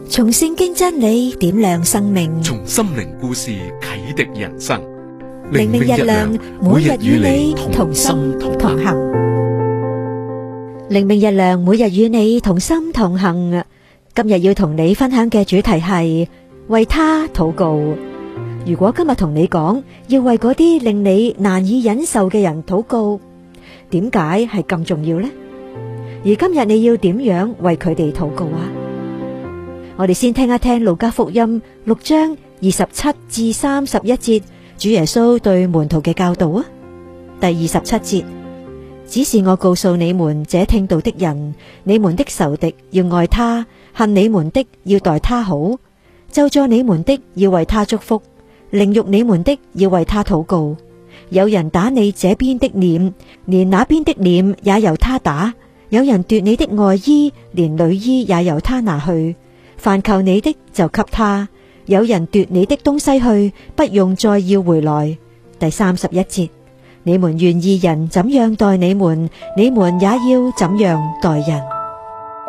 從聖經真理點亮生命， 從心靈故事啟迪人生。 靈命日亮，每日與你同心同行。靈命日亮，每日與你同心同行。今日要同你分享嘅主題係為他禱告。如果今日同你講要為嗰啲令你難以忍受嘅人禱告，點解係咁重要呢？而今日你要點樣為佢哋禱告啊？我哋先聽一聽路加福音6章27至31節，主耶穌對門徒嘅教導啊。第27節，只是我告訴你們這聽道的人，你們的仇敵要愛他，恨你們的要待他好，咒詛你們的要為他祝福，凌辱你們的要為他禱告。有人打你這邊的臉，連那邊的臉也由他打；有人奪你的外衣，連裡衣也由他拿去。凡求你的就給他，有人奪你的東西去，不用再要回來。第31節，你們願意人怎樣待你們，你們也要怎樣待人。